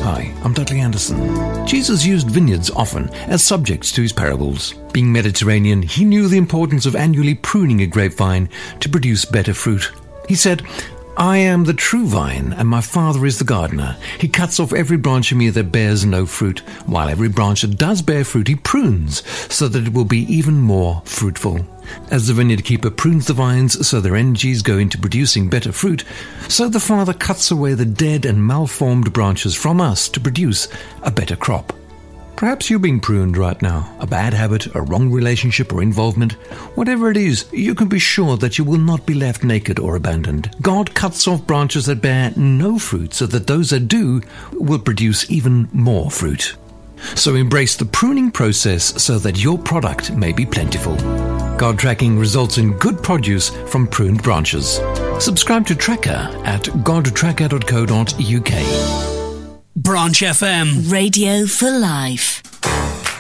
Hi, I'm Dudley Anderson. Jesus used vineyards often as subjects to his parables. Being Mediterranean, he knew the importance of annually pruning a grapevine to produce better fruit. He said, I am the true vine, and my Father is the gardener. He cuts off every branch in me that bears no fruit, while every branch that does bear fruit he prunes, so that it will be even more fruitful. As the vineyard keeper prunes the vines so their energies go into producing better fruit, so the Father cuts away the dead and malformed branches from us to produce a better crop. Perhaps you're being pruned right now. A bad habit, a wrong relationship or involvement. Whatever it is, you can be sure that you will not be left naked or abandoned. God cuts off branches that bear no fruit so that those that do will produce even more fruit. So embrace the pruning process so that your product may be plentiful. God tracking results in good produce from pruned branches. Subscribe to Tracker at godtracker.co.uk. Branch FM. Radio for life.